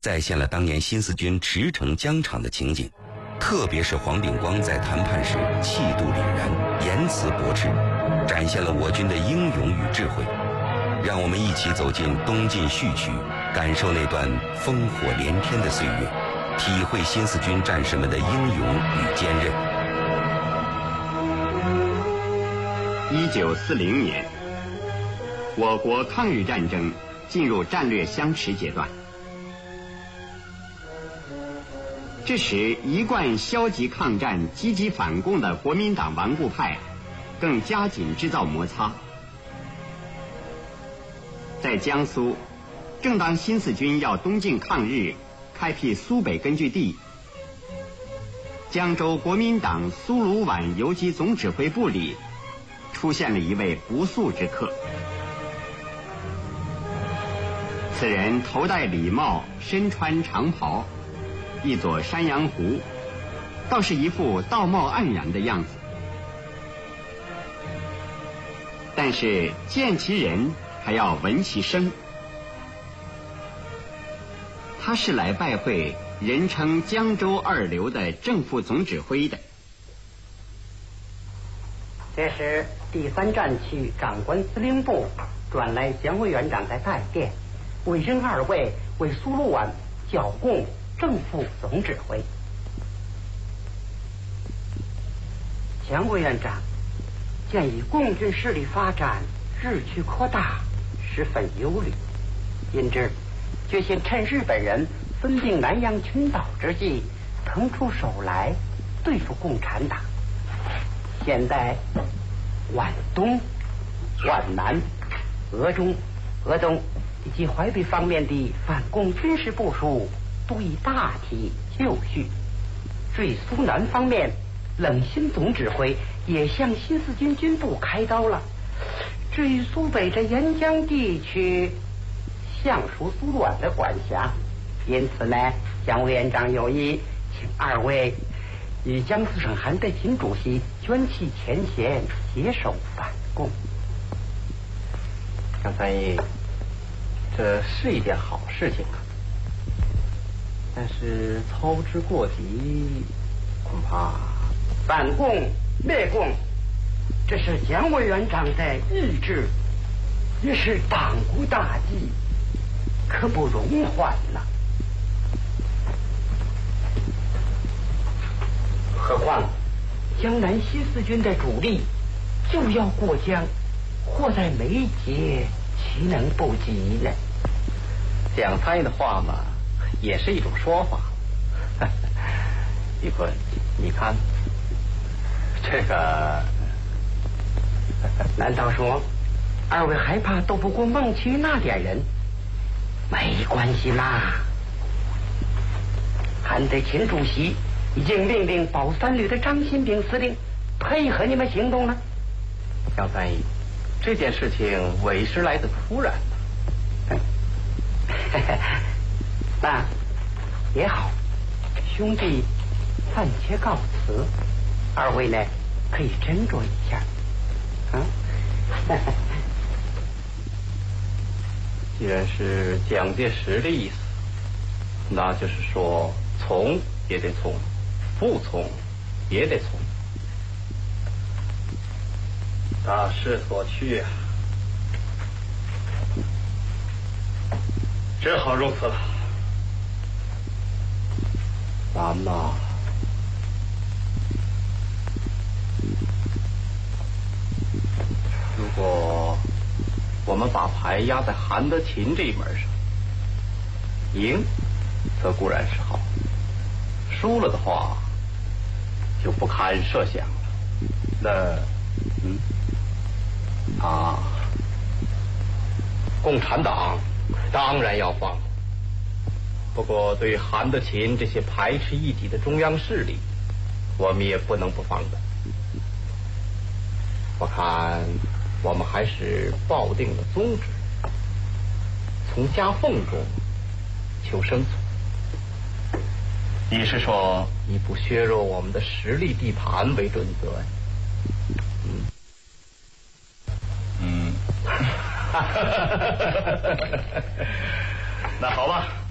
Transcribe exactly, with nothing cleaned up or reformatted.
再现了当年新四军驰骋疆场的情景，特别是黄秉光在谈判时气度凛然，言辞驳斥，展现了我军的英勇与智慧。让我们一起走进东晋序曲，感受那段烽火连天的岁月，体会新四军战士们的英勇与坚韧。 一九四零年，我国抗日战争进入战略相持阶段。这时，一贯消极抗战、积极反共的国民党顽固派，更加紧制造摩擦。在江苏，正当新四军要东进抗日，开辟苏北根据地，江州国民党苏鲁皖游击总指挥部里，出现了一位不速之客。此人头戴礼帽，身穿长袍，一撮山羊胡，倒是一副道貌岸然的样子。但是见其人还要闻其声。他是来拜会人称江州二流的正副总指挥的。 这是第三战区长官司令部转来蒋委员长的带电，委任二位为苏鲁皖剿共正副总指挥。蒋委员长鉴于共军势力发展日趋扩大，十分忧虑，因之决心趁日本人分并南洋群岛之际，腾出手来对付共产党。现在皖东、皖南、鄂中、鄂东以及淮北方面的反共军事部署都已大体就绪。至于苏南方面，冷心总指挥也向新四军军部开刀了。至于苏北这沿江地区，相属苏鲁皖的管辖，因此呢，蒋委员长有意请二位与江苏省韩德勤主席捐弃前嫌，携手反共。 张参议，这是一件好事情啊，但是操之过急，恐怕反共灭共，这是蒋委员长的意志，也是党国大计，可不容缓呐。何况江南新四军的主力就要过江，迫在眉睫，岂能不急呢？ 蒋参议的话嘛，也是一种说法。玉坤，你看这个， 难道说二位害怕斗不过孟区那点人？没关系啦，韩德勤主席已经命令保三旅的张新炳司令配合你们行动了。 蒋参议，这件事情委实来得突然的。 那也好，兄弟暂且告辞，二位呢可以斟酌一下。啊， 既然是蒋介石的意思，那就是说从也得从，不从也得从。大势所趋啊，只好如此了。咱们呐，如果我们把牌压在韩德勤这一门上，赢则固然是好，输了的话就不堪设想了。那嗯啊，共产党当然要放，不过对于韩德勤这些排斥异己的中央势力，我们也不能不放的。我看我们还是抱定了宗旨，从夹缝中求生存。你是说以不削弱我们的实力地盘为准则呀？嗯嗯，那好吧。